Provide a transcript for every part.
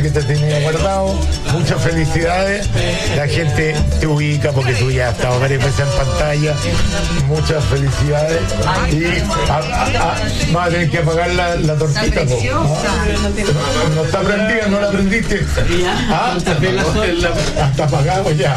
que te tenía guardado, muchas felicidades, la gente te ubica porque tú ya has estado varias veces en pantalla, muchas felicidades y vas a tener que apagar la tortita. No está prendida, no la prendiste. Está apagado ya.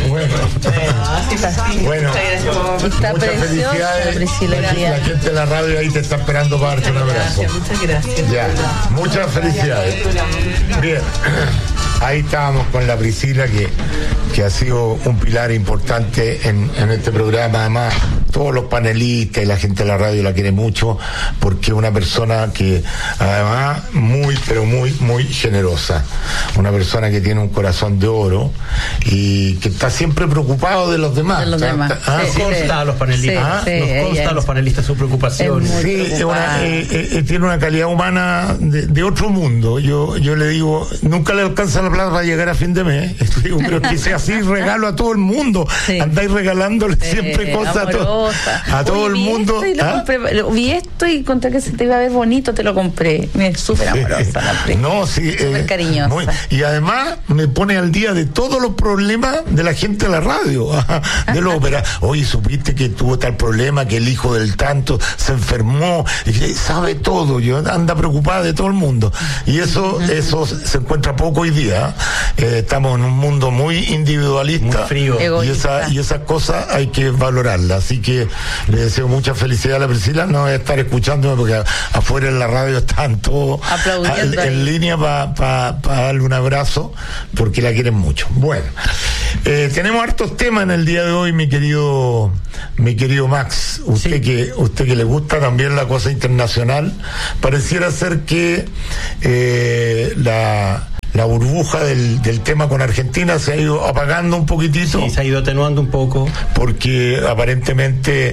Bueno, muchas felicidades. La gente de la radio ahí te está esperando para darte un abrazo. Muchas gracias. Ya, muchas felicidades. Bien, ahí estábamos con la Priscila que ha sido un pilar importante en este programa. Además, todos los panelistas y la gente de la radio la quiere mucho porque es una persona que además pero muy generosa, una persona que tiene un corazón de oro y que está siempre preocupado de los demás. Nos consta a los panelistas, nos consta a los panelistas su preocupación. Sí, tiene una calidad humana de otro mundo. Yo le digo, nunca le alcanza la plata para llegar a fin de mes. Digo, pero que sea así, regalo a todo el mundo. Andáis regalándole siempre cosas a todo el mundo. Vi esto y conté que se te iba a ver bonito, te lo compré. Me es súper amorosa la prima. No, sí. Súper cariñosa. Y además me pone al día de todos los problemas de la gente de la radio, de la ópera. Oye, supiste que tuvo tal problema, que el hijo del tanto se enfermó, y sabe todo, anda preocupada de todo el mundo. Y eso se encuentra poco hoy día. Estamos en un mundo muy individualista, muy frío, y esas cosas hay que valorarlas. Así que le deseo mucha felicidad a la Priscila. No voy a estar escuchándome porque afuera en la radio están todos en línea para darle un abrazo porque la quieren mucho. Bueno, tenemos hartos temas en el día de hoy, mi querido Max. Usted que le gusta también la cosa internacional, pareciera ser que la burbuja del tema con Argentina se ha ido apagando un poquitito. Sí, se ha ido atenuando un poco. Porque aparentemente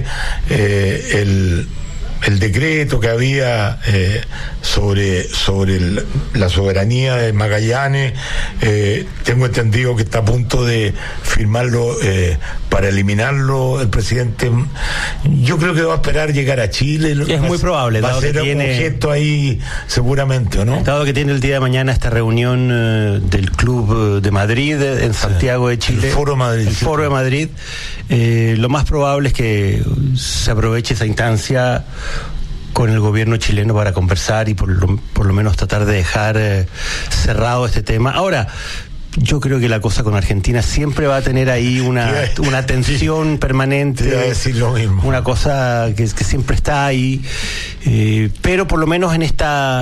el decreto que había sobre la soberanía de Magallanes, tengo entendido que está a punto de firmarlo para eliminarlo el presidente. Yo creo que va a esperar llegar a Chile. Es muy probable. Va a ser un gesto ahí seguramente, ¿no? Dado que tiene el día de mañana esta reunión del Club de Madrid en Santiago de Chile. El Foro de Madrid. Lo más probable es que se aproveche esa instancia con el gobierno chileno para conversar y por lo menos tratar de dejar cerrado este tema. Ahora, yo creo que la cosa con Argentina siempre va a tener ahí una tensión permanente. Te iba a decir lo mismo. Una cosa que siempre está ahí. Pero por lo menos en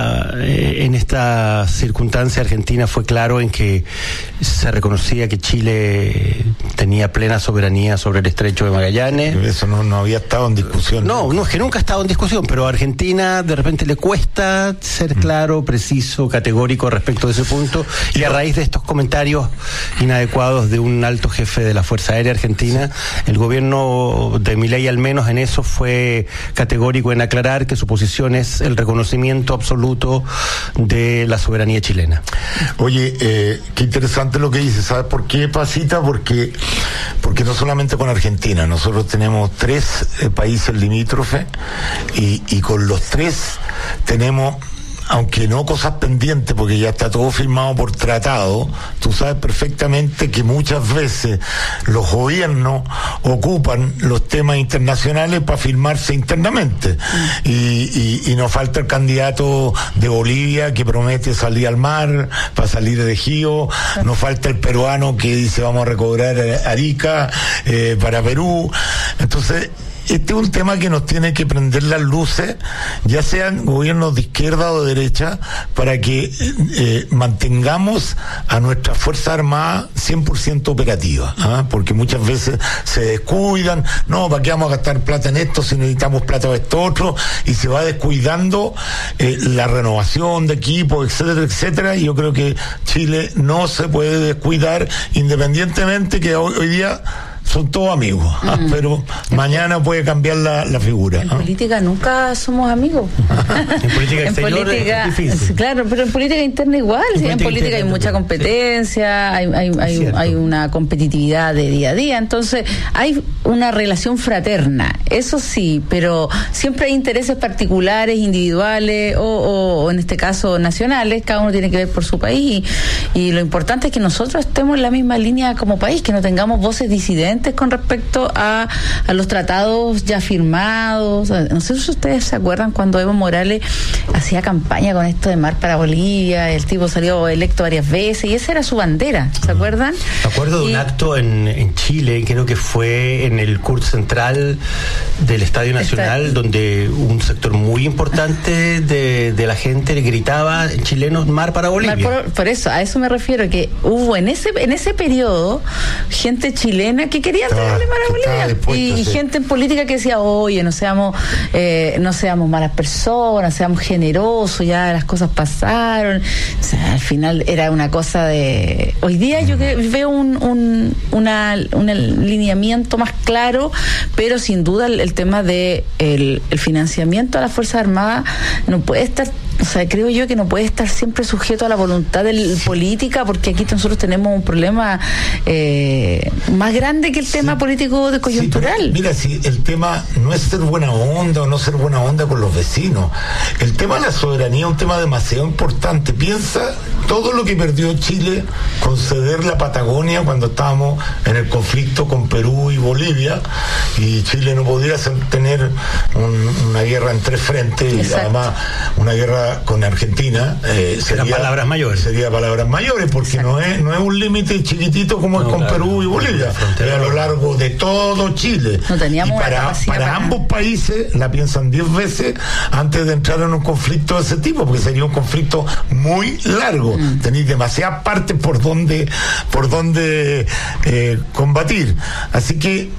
esta circunstancia Argentina fue claro en que se reconocía que Chile tenía plena soberanía sobre el estrecho de Magallanes. Eso no había estado en discusión. No, es que nunca ha estado en discusión, pero a Argentina de repente le cuesta ser claro, preciso, categórico respecto de ese punto, y a raíz de estos comentarios inadecuados de un alto jefe de la Fuerza Aérea Argentina, el gobierno de Milei al menos en eso fue categórico en aclarar que su posición es el reconocimiento absoluto de la soberanía chilena. Oye, qué interesante lo que dice. ¿Sabes por qué, Pasita? Porque no solamente con Argentina, nosotros tenemos 3 países limítrofes y con los 3 tenemos, aunque no cosas pendientes, porque ya está todo firmado por tratado, tú sabes perfectamente que muchas veces los gobiernos ocupan los temas internacionales para firmarse internamente. Y nos falta el candidato de Bolivia que promete salir al mar para salir de Gío, nos falta el peruano que dice vamos a recobrar Arica para Perú. Entonces, este es un tema que nos tiene que prender las luces, ya sean gobiernos de izquierda o de derecha, para que mantengamos a nuestras Fuerzas Armadas 100% operativas, porque muchas veces se descuidan. No, ¿para qué vamos a gastar plata en esto si necesitamos plata para esto otro? Y se va descuidando la renovación de equipos, etcétera, etcétera. Y yo creo que Chile no se puede descuidar, independientemente que hoy día son todos amigos, pero mañana puede cambiar la figura. En política nunca somos amigos. En política exterior es difícil. Claro, pero en política interna igual. En política hay mucha competencia, hay una competitividad de día a día, entonces hay una relación fraterna, eso sí, pero siempre hay intereses particulares, individuales o en este caso nacionales, cada uno tiene que ver por su país y lo importante es que nosotros estemos en la misma línea como país, que no tengamos voces disidentes con respecto a los tratados ya firmados. No sé si ustedes se acuerdan cuando Evo Morales hacía campaña con esto de Mar para Bolivia, el tipo salió electo varias veces y esa era su bandera, ¿se acuerdan? Me acuerdo de un acto en Chile, creo que fue en el CURT central del Estadio Nacional, donde un sector muy importante de la gente le gritaba en chileno Mar para Bolivia. Por eso, a eso me refiero, que hubo en ese periodo gente chilena que quería traerle Mar a Bolivia y gente en política que decía, oye, no seamos malas personas, seamos generosos, ya las cosas pasaron. O sea, al final era una cosa de... Hoy día yo veo un lineamiento más claro, pero sin duda el tema de el financiamiento a las Fuerzas Armadas no puede estar, o sea, creo yo que no puede estar siempre sujeto a la voluntad política, porque aquí nosotros tenemos un problema más grande que el tema político de coyuntural. Sí, mira, si el tema no es ser buena onda o no ser buena onda con los vecinos, el tema de la soberanía es un tema demasiado importante. Piensa todo lo que perdió Chile con ceder la Patagonia cuando estábamos en el conflicto con Perú y Bolivia, y Chile no podía tener una guerra en tres frentes. Exacto. Y además una guerra con Argentina sería palabras mayores, porque no es un límite chiquitito como es con Perú y Bolivia, es a lo largo de todo Chile. No teníamos y para ambos países la piensan 10 veces antes de entrar en un conflicto de ese tipo, porque sería un conflicto muy largo. Tenéis demasiadas partes por donde combatir. Así que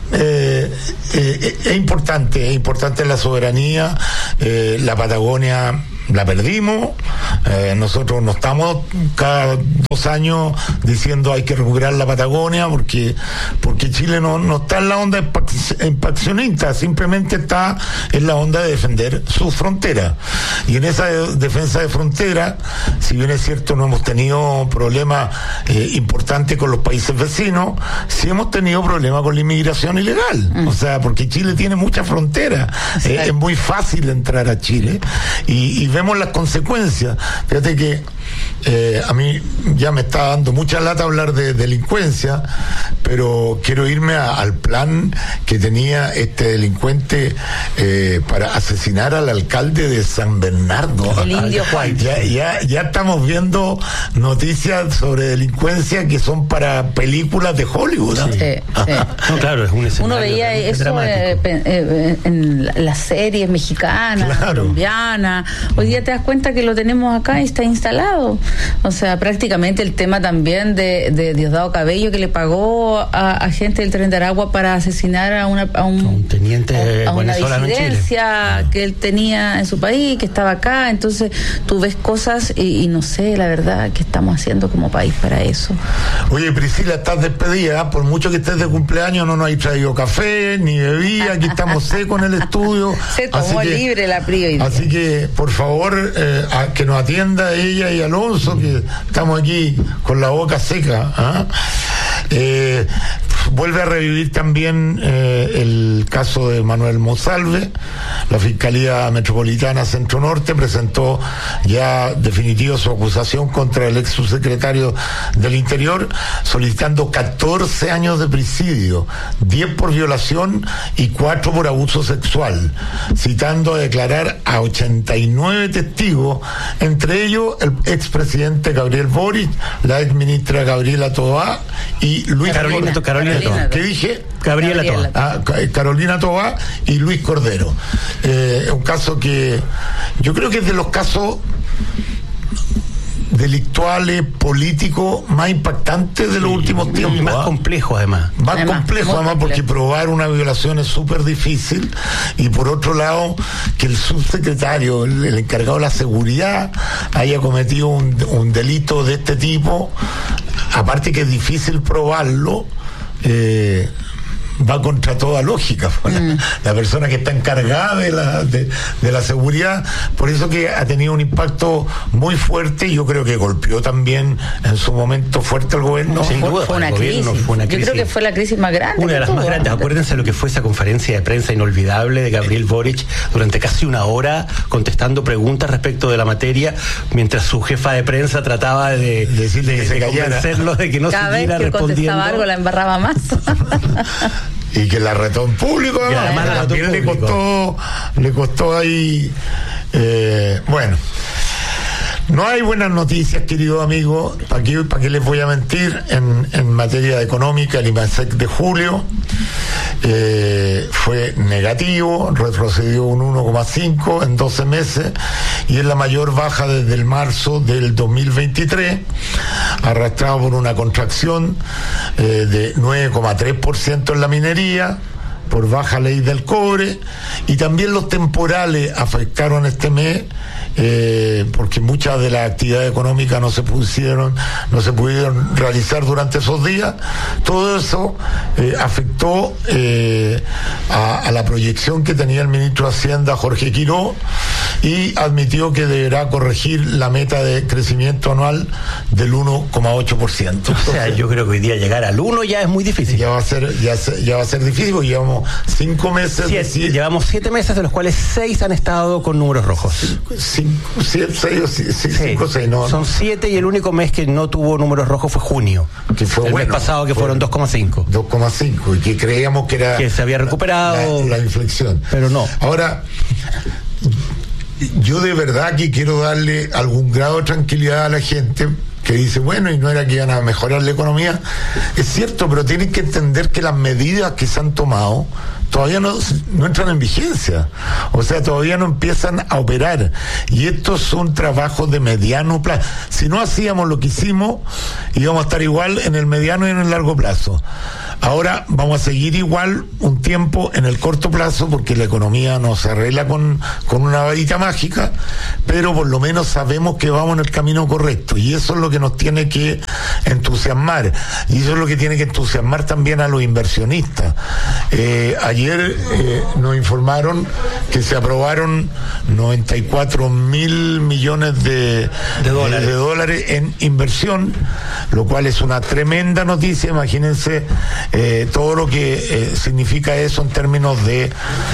es importante la soberanía. La Patagonia la perdimos. Nosotros no estamos cada 2 años diciendo hay que recuperar la Patagonia porque Chile no está en la onda expansionista, simplemente está en la onda de defender sus fronteras. Y en esa defensa de frontera, si bien es cierto no hemos tenido problemas importantes con los países vecinos, sí hemos tenido problemas con la inmigración ilegal. O sea, porque Chile tiene muchas fronteras. Es muy fácil entrar a Chile y vemos las consecuencias. Fíjate que a mí ya me está dando mucha lata hablar de delincuencia, pero quiero irme al plan que tenía este delincuente para asesinar al alcalde de San Bernardo. El indio Juan. Ya estamos viendo noticias sobre delincuencia que son para películas de Hollywood, ¿no? Sí. No, claro, es un escenario. Uno veía eso en las series mexicanas, colombianas. Hoy día te das cuenta que lo tenemos acá y está instalado. O sea, prácticamente el tema también de Diosdado Cabello, que le pagó a gente del Tren de Aragua para asesinar a un teniente a una venezolano disidencia que él tenía en su país, que estaba acá. Entonces tú ves cosas y no sé, la verdad, qué estamos haciendo como país para eso. Oye, Priscila, estás despedida. Por mucho que estés de cumpleaños, no nos hay traído café ni bebida. Aquí estamos secos en el estudio. Se tomó libre la prioridad. Así que, por favor, que nos atienda ella y Alonso, que estamos aquí con la boca seca. Vuelve a revivir también el caso de Manuel Monsalve. La Fiscalía Metropolitana Centro Norte presentó ya definitivo su acusación contra el ex subsecretario del Interior, solicitando 14 años de presidio, 10 por violación y 4 por abuso sexual, citando a declarar a 89 testigos, entre ellos el expresidente Gabriel Boric, la exministra Gabriela Toá y Luis Carolina ¿Qué dije? Gabriela Toá. Carolina Toá y Luis Cordero. Un caso que yo creo que es de los casos delictuales, políticos más impactantes de los últimos tiempos. Y más complejo, además. Más complejo, porque probar una violación es súper difícil. Y por otro lado, que el subsecretario, el encargado de la seguridad, haya cometido un delito de este tipo, aparte que es difícil probarlo, va contra toda lógica. La persona que está encargada de la seguridad, por eso que ha tenido un impacto muy fuerte, y yo creo que golpeó también en su momento fuerte al gobierno. Sin duda, fue una crisis. Yo creo que fue la crisis más grande. Una de las más grandes. Acuérdense lo que fue esa conferencia de prensa inolvidable de Gabriel Boric durante casi una hora contestando preguntas respecto de la materia, mientras su jefa de prensa trataba de decirle que se callara, convencerlo de que no cada siguiera vez que respondiendo. contestaba algo la embarraba más. Y que la retó en público, además también le costó ahí. Bueno, no hay buenas noticias, querido amigo. ¿Para qué les voy a mentir? En materia económica, el IMASEC de julio fue negativo, retrocedió un 1,5 en 12 meses, y es la mayor baja desde el marzo del 2023, arrastrado por una contracción de 9,3% en la minería, por baja ley del cobre, y también los temporales afectaron este mes, porque muchas de las actividades económicas no se pudieron realizar durante esos días. Todo eso afectó a la proyección que tenía el ministro de Hacienda, Jorge Quiró, y admitió que deberá corregir la meta de crecimiento anual del 1,8%. Entonces, o sea, yo creo que hoy día llegar al 1 ya es muy difícil. Ya va a ser difícil, porque llevamos 5 meses. Llevamos 7 meses, de los cuales 6 han estado con números rojos. 5 o 6, no. Son 7, y el único mes que no tuvo números rojos fue junio. Que fue el mes pasado, que fueron 2,5. 2,5, y que creíamos que se había recuperado la inflexión. Pero no. Ahora, yo de verdad que quiero darle algún grado de tranquilidad a la gente que dice, bueno, y no era que iban a mejorar la economía. Es cierto, pero tienen que entender que las medidas que se han tomado todavía no entran en vigencia, o sea, todavía no empiezan a operar, y estos son trabajos de mediano plazo. Si no hacíamos lo que hicimos, íbamos a estar igual en el mediano y en el largo plazo. Ahora vamos a seguir igual un tiempo en el corto plazo, porque la economía no se arregla con una varita mágica, pero por lo menos sabemos que vamos en el camino correcto, y eso es lo que nos tiene que entusiasmar, y eso es lo que tiene que entusiasmar también a los inversionistas. Ayer nos informaron que se aprobaron 94.000 millones de dólares en inversión, lo cual es una tremenda noticia. Imagínense todo lo que significa eso en términos de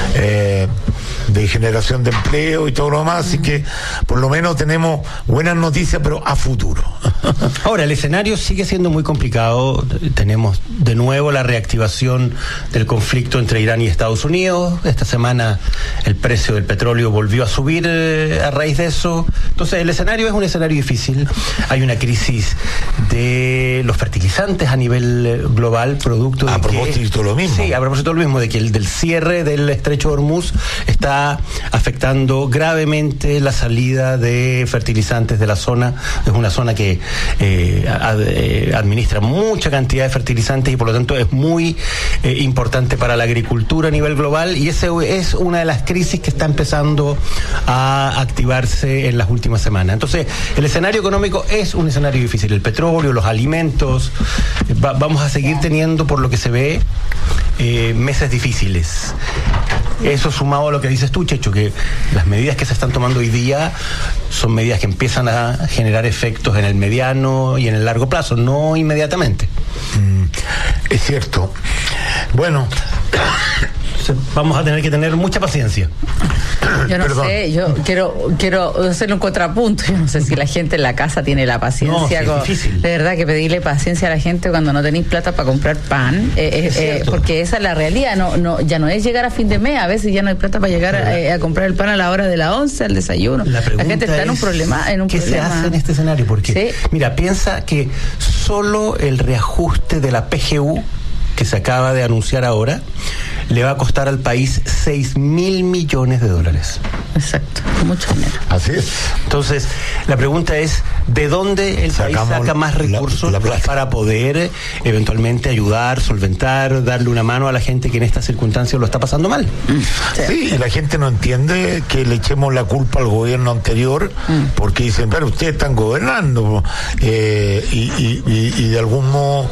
generación de empleo y todo lo demás, así que por lo menos tenemos buenas noticias, pero a futuro. Ahora, el escenario sigue siendo muy complicado. Tenemos de nuevo la reactivación del conflicto entre Irán y Estados Unidos. Esta semana el precio del petróleo volvió a subir a raíz de eso. Entonces, el escenario es un escenario difícil. Hay una crisis de los fertilizantes a nivel global, producto de a propósito de lo mismo. Sí, a propósito de lo mismo, de que el del cierre del estrecho de Hormuz está afectando gravemente la salida de fertilizantes de la zona. Es una zona que administra mucha cantidad de fertilizantes, y por lo tanto es muy importante para la agricultura a nivel global, y esa es una de las crisis que está empezando a activarse en las últimas semanas. Entonces, el escenario económico es un escenario difícil. El petróleo, los alimentos, vamos a seguir teniendo, por lo que se ve, meses difíciles. Eso sumado a lo que dices tú, Checho, que las medidas que se están tomando hoy día son medidas que empiezan a generar efectos en el mediano y en el largo plazo, no inmediatamente. Es cierto. Bueno, vamos a tener que tener mucha paciencia. Yo no sé, yo quiero hacerle un contrapunto. Yo no sé si la gente en la casa tiene la paciencia. No, sí, es difícil. De verdad que pedirle paciencia a la gente cuando no tenéis plata para comprar pan, porque esa es la realidad. Ya no es llegar a fin de mes, a veces ya no hay plata para llegar a comprar el pan a la hora de la 11, al desayuno. La gente está en un problema. ¿Qué se hace en este escenario? Porque, mira, piensa que solo el reajuste de la PGU, que se acaba de anunciar ahora, le va a costar al país $6.000 millones. Exacto, mucho dinero. Así es. Entonces, la pregunta es, ¿de dónde el país saca más recursos para poder eventualmente ayudar, solventar, darle una mano a la gente que en estas circunstancias lo está pasando mal? Sí, y la gente no entiende que le echemos la culpa al gobierno anterior, porque dicen, pero ustedes están gobernando, y de algún modo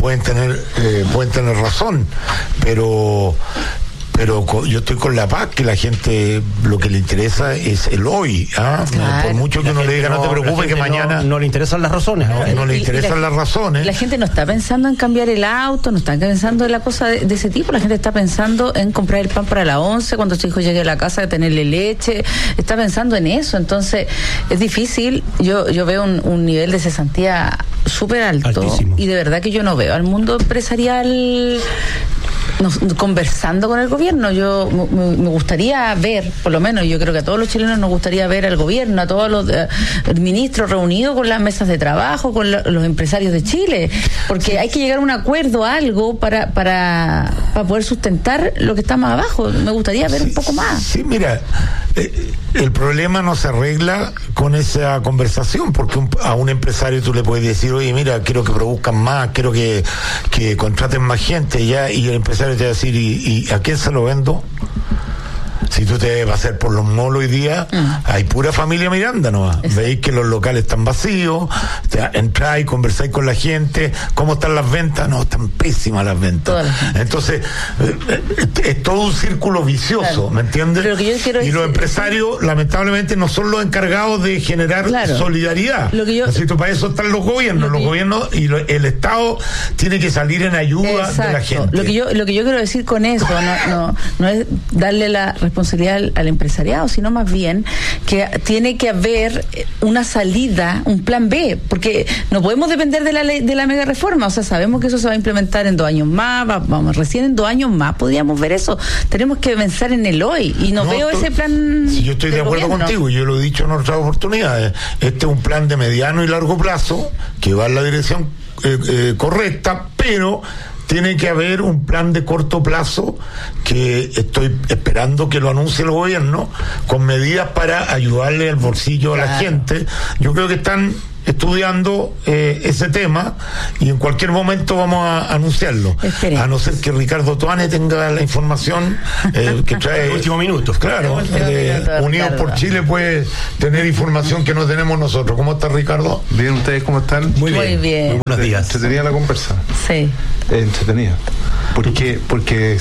pueden tener razón, pero yo estoy con la paz, que la gente lo que le interesa es el hoy. Claro. Por mucho que uno le diga no te preocupes que mañana no le interesan las razones, no le interesan las razones. La gente no está pensando en cambiar el auto, no está pensando en la cosa de ese tipo. La gente está pensando en comprar el pan para la 11 cuando su hijo llegue a la casa, tenerle leche, está pensando en eso. Entonces es difícil. Yo veo un nivel de cesantía súper alto. Altísimo. Y de verdad que yo no veo al mundo empresarial conversando con el gobierno. Yo me gustaría ver, por lo menos yo creo que a todos los chilenos nos gustaría ver al gobierno, a todos los ministros reunidos con las mesas de trabajo, con los empresarios de Chile, porque hay que llegar a un acuerdo, algo para poder sustentar lo que está más abajo. Me gustaría ver un poco más. Sí, mira, el problema no se arregla con esa conversación, porque a un empresario tú le puedes decir, oye, mira, quiero que produzcan más, quiero que contraten más gente, ya, y el empresario te va a decir, ¿y a quién se lo vendo? Si tú te vas a hacer por los malls hoy día, hay pura familia Miranda nomás. Veis que los locales están vacíos, entráis, conversáis con la gente, ¿cómo están las ventas? No, están pésimas las ventas. Entonces, es todo un círculo vicioso, claro. ¿Me entiendes? Y los empresarios, lamentablemente, no son los encargados de generar solidaridad. Para eso están los gobiernos, y el Estado tiene que salir en ayuda de la gente. Lo que yo quiero decir con eso no es darle la responsabilidad al empresariado, sino más bien que tiene que haber una salida, un plan B, porque no podemos depender de la mega reforma. O sea, sabemos que eso se va a implementar en 2 años más, recién en 2 años más podríamos ver eso. Tenemos que pensar en el hoy, y no veo ese plan. Sí, yo estoy de acuerdo contigo, yo lo he dicho en otras oportunidades. Este es un plan de mediano y largo plazo que va en la dirección correcta, pero tiene que haber un plan de corto plazo que estoy esperando que lo anuncie el gobierno, con medidas para ayudarle al bolsillo a la gente. Yo creo que están estudiando ese tema, y en cualquier momento vamos a anunciarlo. A no ser que Ricardo Toane tenga la información que trae. El último minuto. Claro, Unidos por Chile puede tener información que no tenemos nosotros. ¿Cómo está, Ricardo? Bien, ¿ustedes cómo están? Muy bien. Muy buenos días. ¿Entretenida la conversa? Sí. Entretenida. Porque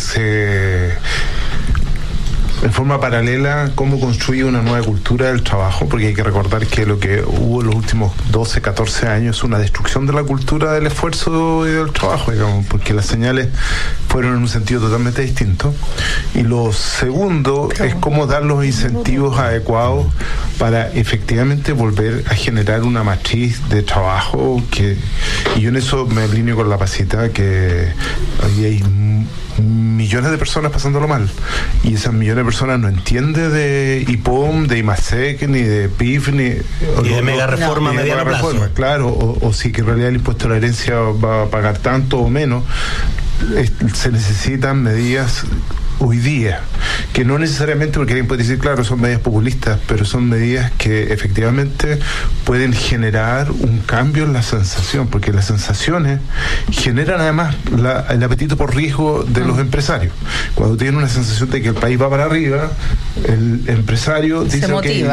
en forma paralela, cómo construye una nueva cultura del trabajo, porque hay que recordar que lo que hubo en los últimos 12, 14 años es una destrucción de la cultura del esfuerzo y del trabajo, digamos, porque las señales fueron en un sentido totalmente distinto. Y lo segundo es cómo dar los incentivos adecuados para efectivamente volver a generar una matriz de trabajo y yo en eso me alineo con la Pasita, que hoy hay millones de personas pasándolo mal, y esas millones de personas no entienden de IPOM, de IMASEC, ni de PIF, ni de mega reforma a mediano plazo. Claro, o si que en realidad el impuesto a la herencia va a pagar tanto o menos. Se necesitan medidas hoy día, que no necesariamente, porque alguien puede decir, claro, son medidas populistas, pero son medidas que efectivamente pueden generar un cambio en la sensación, porque las sensaciones generan además el apetito por riesgo de los empresarios. Cuando tienen una sensación de que el país va para arriba, el empresario dice que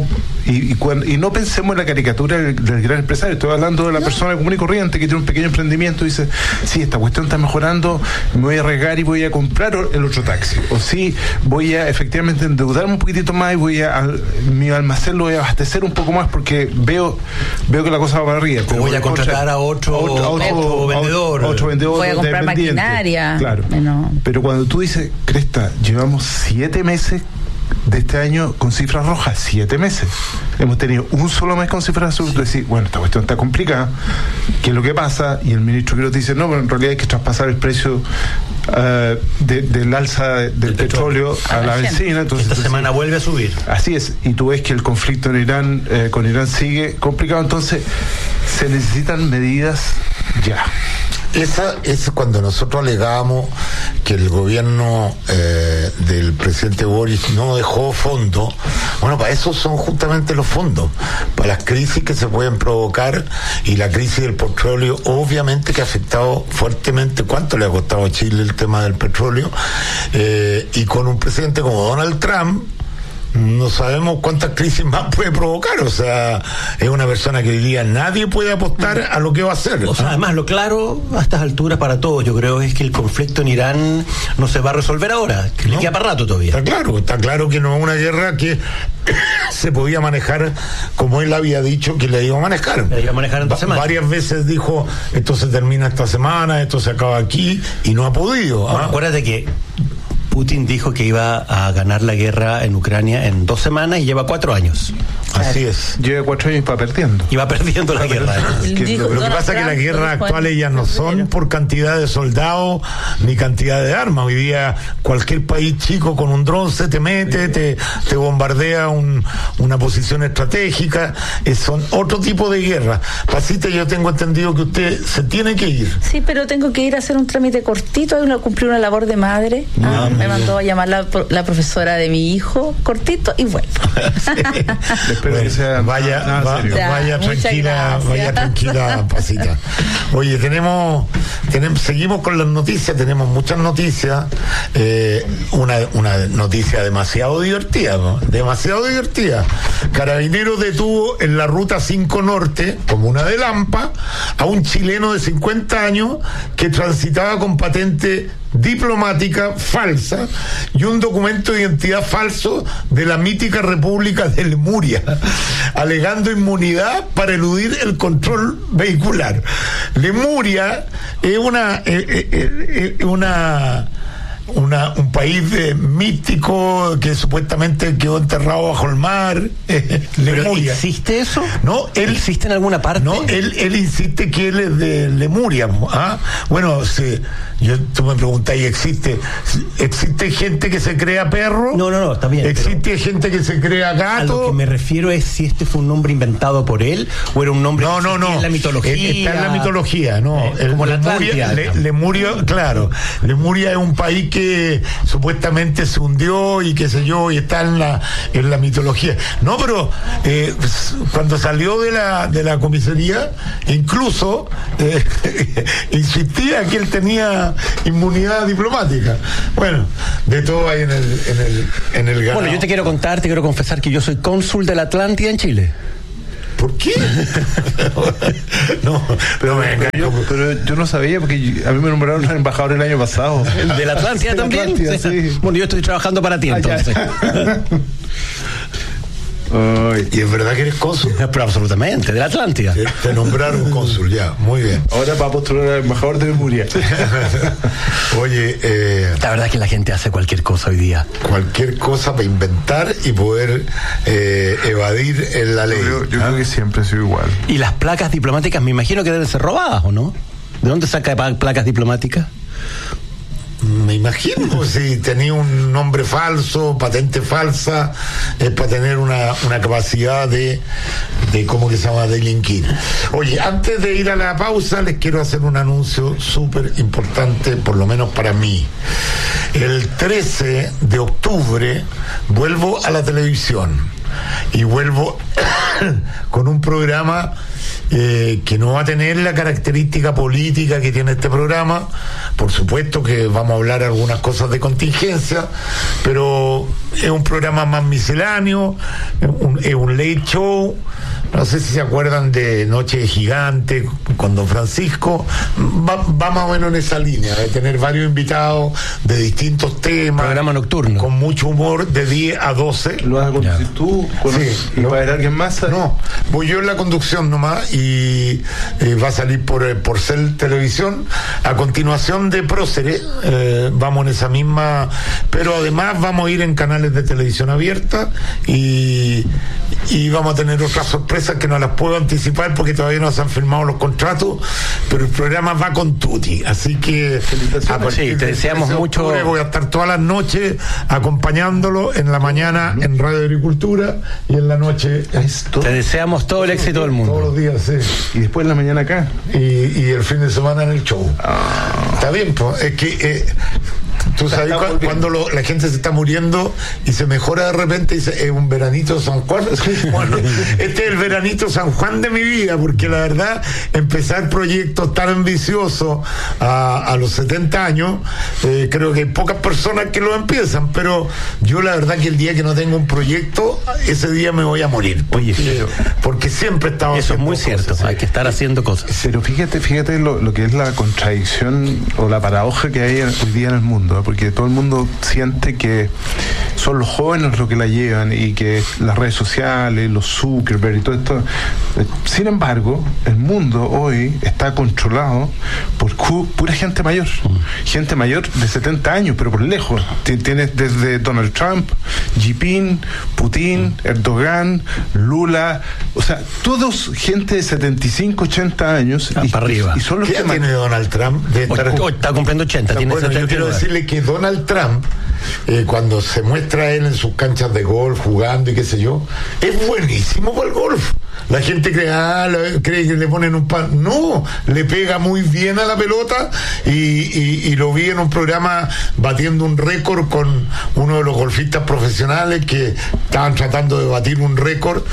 y no pensemos en la caricatura del gran empresario, estoy hablando de la persona común y corriente que tiene un pequeño emprendimiento y dice, sí, esta cuestión está mejorando, me voy a arriesgar y voy a comprar el otro taxi, o sí, voy a efectivamente endeudarme un poquitito más y mi almacén lo voy a abastecer un poco más porque veo que la cosa va para arriba. Pero voy a contratar a otro vendedor, voy a comprar maquinaria. Claro. Pero cuando tú dices, Cresta, llevamos 7 meses de este año con cifras rojas, 7 meses. Hemos tenido un solo mes con cifras azules. Decir, bueno, esta cuestión está complicada, ¿qué es lo que pasa? Y el ministro Quiroz dice, no, pero en realidad hay que traspasar el precio del alza del petróleo a la benzina. Entonces, esta semana vuelve a subir. Así es, y tú ves que el conflicto en Irán con Irán sigue complicado, entonces se necesitan medidas ya. Esa es cuando nosotros alegábamos que el gobierno del presidente Boris no dejó fondos. Bueno, para eso son justamente los fondos, para las crisis que se pueden provocar, y la crisis del petróleo obviamente que ha afectado fuertemente. ¿Cuánto le ha costado a Chile el tema del petróleo? Y con un presidente como Donald Trump, no sabemos cuántas crisis más puede provocar. O sea, es una persona que hoy día nadie puede apostar a lo que va a hacer. O sea, además, lo claro a estas alturas para todos, yo creo, es que el conflicto en Irán no se va a resolver ahora, que le queda para rato todavía. Está claro que no es una guerra que se podía manejar como él había dicho que le iba a manejar. Le iba a manejar en 2 semanas. Varias veces dijo, esto se termina esta semana, esto se acaba aquí, y no ha podido. Bueno, acuérdate que Putin dijo que iba a ganar la guerra en Ucrania en 2 semanas y lleva 4 años. Así es. Lleva 4 años y va perdiendo. Y va perdiendo la guerra. Lo que pasa es que las guerras actuales ya no son por cantidad de soldados ni cantidad de armas. Hoy día cualquier país chico con un dron se te mete, te bombardea una posición estratégica. Son otro tipo de guerra. Pasita, yo tengo entendido que usted se tiene que ir. Sí, pero tengo que ir a hacer un trámite cortito, cumplir una labor de madre. Me mandó a llamar la profesora de mi hijo, cortito, y vuelvo. Espero que sea vaya tranquila, Pasita. Oye, seguimos con las noticias, tenemos muchas noticias. Una noticia demasiado divertida, ¿no? Demasiado divertida. Carabineros detuvo en la ruta 5 Norte, comuna de Lampa, a un chileno de 50 años que transitaba con patente diplomática falsa y un documento de identidad falso de la mítica República de Lemuria, alegando inmunidad para eludir el control vehicular. Lemuria es un país místico que supuestamente quedó enterrado bajo el mar. Lemuria. ¿Existe eso? No, ¿existe en alguna parte? No, él insiste que él es de Lemuria. Bueno, sí, tú me preguntas, ¿existe gente que se crea perro? No, está bien. ¿Existe gente que se crea gato? A lo que me refiero es si este fue un nombre inventado por él o era un nombre no. en la mitología. Está en la mitología, ¿no? Como la Atlántida. Lemuria, claro. Lemuria es un país que supuestamente se hundió y qué sé yo, y está en la mitología. No, pero cuando salió de la comisaría, incluso insistía que él tenía inmunidad diplomática. Bueno, de todo hay en el ganado. Bueno, yo te quiero confesar que yo soy cónsul de la Atlántida en Chile. ¿Por qué? No, pero yo no sabía, porque a mí me nombraron embajador el año pasado. ¿De la Atlántida también? Atlántida, sí. Bueno, yo estoy trabajando para ti entonces. ¿Y es verdad que eres cónsul? Pero absolutamente, de la Atlántida. Te nombraron cónsul, ya, muy bien. Ahora para postular al embajador de Lemuria. Oye, la verdad es que la gente hace cualquier cosa hoy día. Cualquier cosa para inventar y poder evadir en la ley. Yo creo que siempre ha sido igual. Y las placas diplomáticas me imagino que deben ser robadas, ¿o no? ¿De dónde saca placas diplomáticas? Me imagino, si tenía un nombre falso, patente falsa, es para tener una capacidad de ¿cómo que se llama?, delinquir. Oye, antes de ir a la pausa, les quiero hacer un anuncio súper importante, por lo menos para mí. El 13 de octubre vuelvo a la televisión y vuelvo con un programa que no va a tener la característica política que tiene este programa. Por supuesto que vamos a hablar algunas cosas de contingencia, pero es un programa más misceláneo, es un late show. No sé si se acuerdan de Noche de Gigante con Don Francisco. Va más o menos en esa línea, de tener varios invitados de distintos temas. Programa nocturno. Con mucho humor, de 10 a 12. ¿Lo vas a conducir tú? Sí. ¿Va a haber alguien más? No, voy yo en la conducción nomás y va a salir por Cel Televisión. A continuación de Próceres, vamos en esa misma, pero además vamos a ir en canales de televisión abierta y vamos a tener otras sorpresas que no las puedo anticipar porque todavía no se han firmado los contratos, pero el programa va con tutti, así que te deseamos mucho. Voy a estar todas las noches acompañándolo, en la mañana en Radio Agricultura y en la noche te deseamos todo el éxito del mundo. Todos los días, sí. Y después en la mañana acá y el fin de semana en el show. Está bien, pues, es que Tú sabes cuando la gente se está muriendo y se mejora de repente y dice, es un veranito San Juan. Bueno, este es el veranito San Juan de mi vida, porque la verdad, empezar proyectos tan ambiciosos a los 70 años, creo que hay pocas personas que lo empiezan, pero yo la verdad que el día que no tengo un proyecto, ese día me voy a morir. Porque siempre estaba eso es muy cierto, cosas, hay que estar haciendo cosas. Pero fíjate lo que es la contradicción o la paradoja que hay hoy día en el mundo, ¿eh? Porque todo el mundo siente que son los jóvenes los que la llevan y que las redes sociales, los Zuckerberg y todo esto. Sin embargo, el mundo hoy está controlado por pura gente mayor. Gente mayor de 70 años, pero por lejos. Tienes desde Donald Trump, Xi Jinping, Putin, Erdogan, Lula, o sea, todos gente de 75, 80 años. Para arriba. Y son los ¿Qué edad tiene Donald Trump? Está cumpliendo 80. Tiene bueno, 79. yo quiero decirle que Donald Trump, cuando se muestra él en sus canchas de golf jugando y qué sé yo, es buenísimo para el golf. La gente cree que le ponen un pan. No, le pega muy bien a la pelota y lo vi en un programa batiendo un récord con uno de los golfistas profesionales que estaban tratando de batir un récord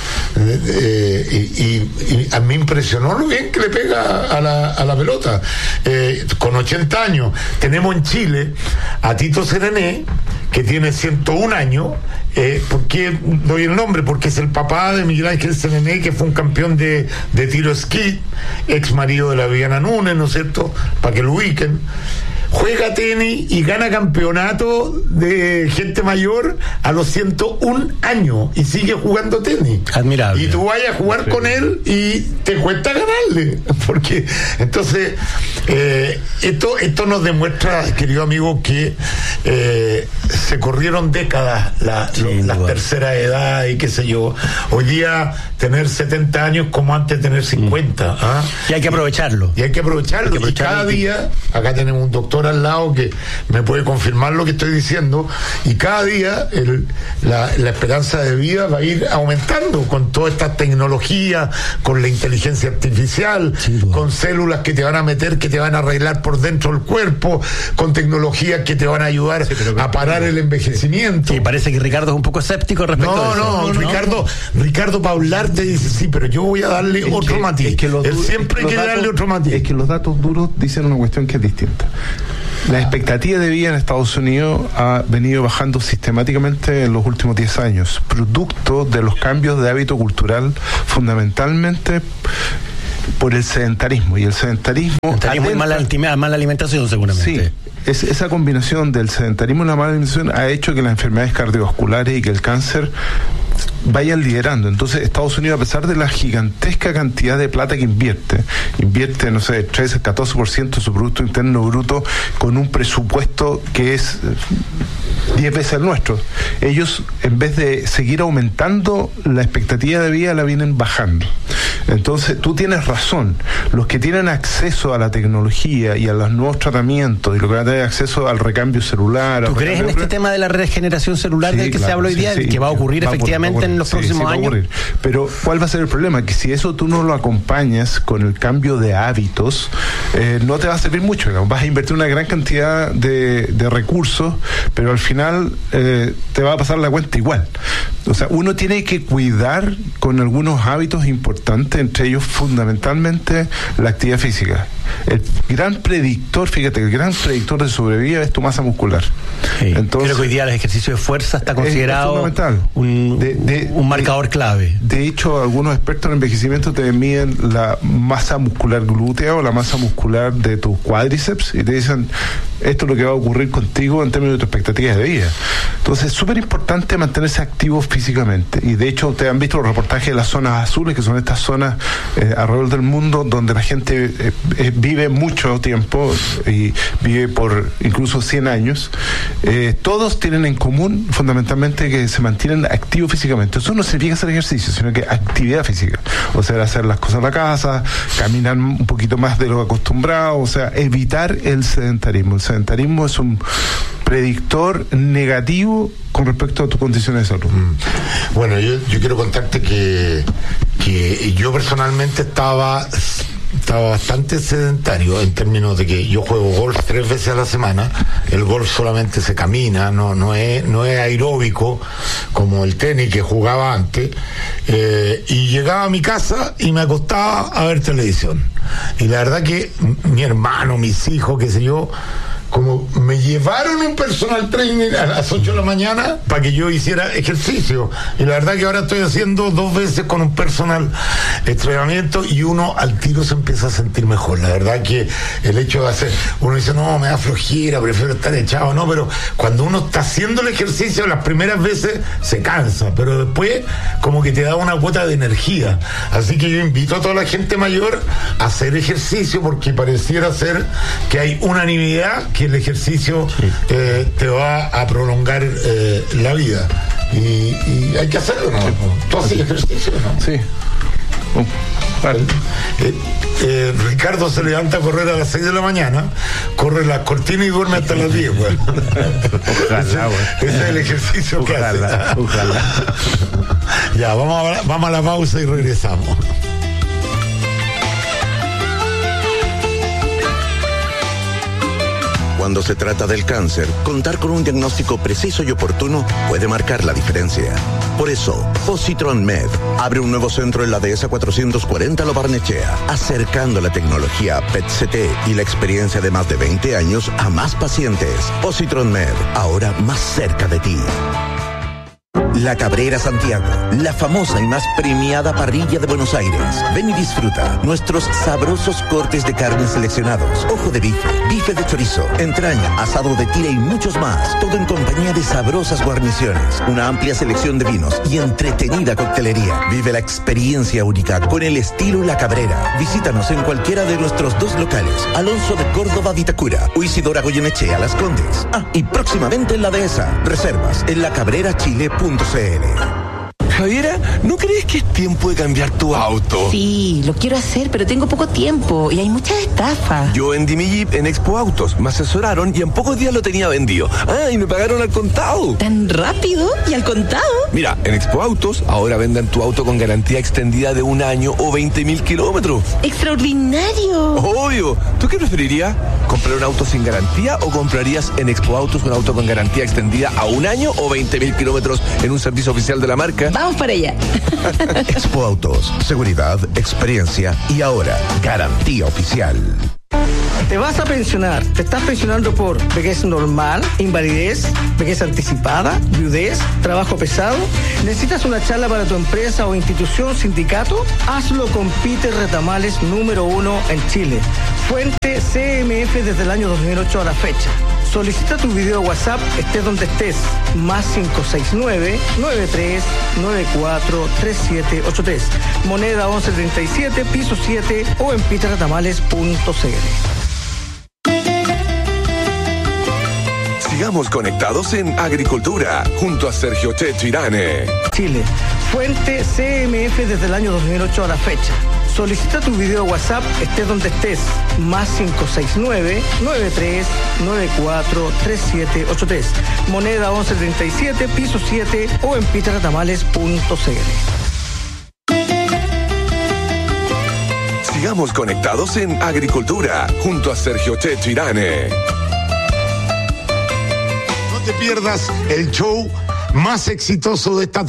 y a mí me impresionó lo bien que le pega a la pelota. Con 80 años tenemos en Chile a Tito Serené, que tiene 101 años. ¿Por qué doy el nombre? Porque es el papá de Miguel Ángel Serené, que fue un campeón de tiro esquí, ex marido de la Viviana Núñez, ¿no es cierto? Para que lo ubiquen. Juega tenis y gana campeonato de gente mayor a los 101 años y sigue jugando tenis. Admirable. Y tú vayas a jugar con él y te cuesta ganarle. Porque entonces esto nos demuestra, querido amigo, que se corrieron décadas las terceras edades y qué sé yo. Hoy día tener 70 años como antes tener 50. ¿Ah? Y hay que aprovecharlo. Y cada día, acá tenemos un doctor al lado que me puede confirmar lo que estoy diciendo, y cada día la esperanza de vida va a ir aumentando con toda esta tecnología, con la inteligencia artificial, con células que te van a meter, que te van a arreglar por dentro el cuerpo, con tecnologías que te van a ayudar a parar el envejecimiento. Sí, parece que Ricardo es un poco escéptico respecto a eso. Ricardo para hablar te dice, sí, pero yo voy a darle otro matiz. Él siempre quiere darle otro matiz. Es que los datos duros dicen una cuestión que es distinta. La expectativa de vida en Estados Unidos ha venido bajando sistemáticamente en los últimos 10 años, producto de los cambios de hábito cultural, fundamentalmente por el sedentarismo. Y el sedentarismo y mala alimentación, seguramente. Sí, esa combinación del sedentarismo y la mala alimentación ha hecho que las enfermedades cardiovasculares y que el cáncer vayan liderando. Entonces Estados Unidos, a pesar de la gigantesca cantidad de plata que invierte, no sé, 13-14% de su Producto Interno Bruto, con un presupuesto que es 10 veces el nuestro. Ellos, en vez de seguir aumentando la expectativa de vida, la vienen bajando. Entonces tú tienes razón, los que tienen acceso a la tecnología y a los nuevos tratamientos y los que van a tener acceso al recambio celular. ¿Tú crees en este tema de la regeneración celular del que se habla hoy día, que va a ocurrir efectivamente en los próximos años? Pero ¿cuál va a ser el problema? Que si eso tú no lo acompañas con el cambio de hábitos, no te va a servir mucho. Vas a invertir una gran cantidad de recursos, pero al final te va a pasar la cuenta igual. O sea, uno tiene que cuidar con algunos hábitos importantes, entre ellos fundamentalmente la actividad física. El gran predictor de sobrevida es tu masa muscular. Sí, entonces, creo que hoy día el ejercicio de fuerza está considerado un marcador clave. De hecho, algunos expertos en envejecimiento te miden la masa muscular glútea o la masa muscular de tus cuádriceps y te dicen, esto es lo que va a ocurrir contigo en términos de tu expectativa de vida. Entonces es súper importante mantenerse activo físicamente, y de hecho te han visto los reportajes de las zonas azules, que son estas zonas alrededor del mundo donde la gente vive mucho tiempo y vive por incluso 100 años. Todos tienen en común fundamentalmente que se mantienen activos físicamente. Eso no significa hacer ejercicio, sino que actividad física, o sea, hacer las cosas en la casa, caminar un poquito más de lo acostumbrado, o sea, evitar el sedentarismo. El sedentarismo es un predictor negativo con respecto a tu condición de salud. Bueno, yo quiero contarte que yo personalmente estaba estaba bastante sedentario en términos de que yo juego golf 3 veces a la semana. El golf solamente se camina, no es aeróbico como el tenis que jugaba antes, y llegaba a mi casa y me acostaba a ver televisión. Y la verdad que mi hermano, mis hijos, qué sé yo, como me llevaron un personal trainer a las 8 de la mañana para que yo hiciera ejercicio, y la verdad que ahora estoy haciendo 2 veces con un personal entrenamiento y uno al tiro se empieza a sentir mejor. La verdad que el hecho de hacer, uno dice no, me da flojera, prefiero estar echado, no, pero cuando uno está haciendo el ejercicio las primeras veces se cansa, pero después como que te da una cuota de energía. Así que yo invito a toda la gente mayor a hacer ejercicio, porque pareciera ser que hay unanimidad que el ejercicio te va a prolongar la vida, y hay que hacerlo, ¿no? ¿Tú haces ejercicio, no? Sí. Vale. Ricardo se levanta a correr a las 6 de la mañana, corre las cortinas y duerme hasta las 10, güey. Ojalá, ese es el ejercicio que hace. Ojalá. Ya, vamos a la pausa y regresamos. Cuando se trata del cáncer, contar con un diagnóstico preciso y oportuno puede marcar la diferencia. Por eso, Positron Med abre un nuevo centro en la Dehesa 440 Lo Barnechea, acercando la tecnología PET-CT y la experiencia de más de 20 años a más pacientes. Positron Med, ahora más cerca de ti. La Cabrera Santiago, la famosa y más premiada parrilla de Buenos Aires. Ven y disfruta nuestros sabrosos cortes de carne seleccionados, ojo de bife, bife de chorizo, entraña, asado de tira y muchos más. Todo en compañía de sabrosas guarniciones, una amplia selección de vinos y entretenida coctelería. Vive la experiencia única con el estilo La Cabrera. Visítanos en cualquiera de nuestros 2 locales, Alonso de Córdoba, Vitacura, o Isidora Goyenechea, Las Condes. Y próximamente en la Dehesa. Reservas en lacabrerachile.cl. Javiera, ¿no crees que es tiempo de cambiar tu auto? Sí, lo quiero hacer, pero tengo poco tiempo y hay muchas estafas. Yo vendí mi Jeep en Expo Autos, me asesoraron y en pocos días lo tenía vendido. Y me pagaron al contado. ¿Tan rápido? ¿Y al contado? Mira, en Expo Autos ahora venden tu auto con garantía extendida de 1 año o 20.000 kilómetros. ¡Extraordinario! Obvio. ¿Tú qué preferirías? ¿Comprar un auto sin garantía o comprarías en Expo Autos un auto con garantía extendida a 1 año o 20.000 kilómetros en un servicio oficial de la marca? Vamos para allá. Expo Autos, seguridad, experiencia y ahora garantía oficial. Te vas a pensionar. Te estás pensionando por vejez normal, invalidez, vejez anticipada, viudez, trabajo pesado. ¿Necesitas una charla para tu empresa o institución, sindicato? Hazlo con Peter Retamales, número 1 en Chile. Fuente CMF desde el año 2008 a la fecha. Solicita tu video WhatsApp, estés donde estés. Más 569-9394-3783. Moneda 1137, piso 7 o en peterretamales.cl. Sigamos conectados en Agricultura, junto a Sergio Checho Irane. Chile. Fuente CMF desde el año 2008 a la fecha. Solicita tu video WhatsApp, estés donde estés. Más 569-9394-3783. Moneda 1137, piso 7 o en peterretamales.cl. Sigamos conectados en Agricultura, junto a Sergio Checho Irane. No te pierdas el show más exitoso de esta